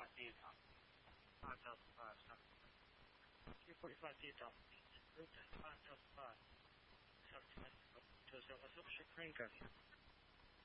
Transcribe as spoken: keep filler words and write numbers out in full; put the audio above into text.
forty-five detox. five thousand five, Q forty-five detox. Route five thousand five. South to Mexico. To Silva Silva Shikrinka.